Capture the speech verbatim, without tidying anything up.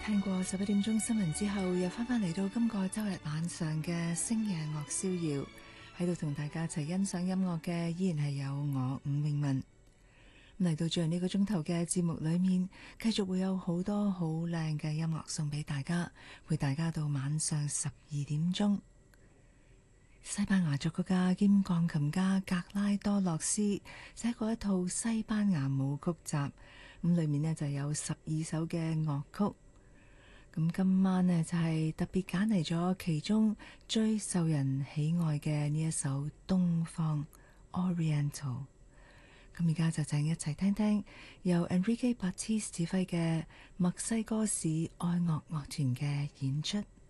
聽過十一點鐘新聞之後，又翻返嚟到今個周日晚上嘅星夜樂逍遙，喺度同大家一齊欣賞音樂嘅依然係有我伍詠文。嚟到最後呢個鐘頭嘅節目裏面，繼續會有好多好靚嘅音樂送俾大家，陪大家到晚上十二點鐘。西班牙作曲家兼鋼琴家格拉多洛斯寫過一套西班牙舞曲集，咁裏面呢就有十二首嘅樂曲。咁今晚呢，就係特別揀嚟咗其中最受人喜愛嘅呢一首東方 Oriental。咁而家就請一齊聽聽由 Enrique Bartis 指揮嘅墨西哥市愛樂樂團嘅演出。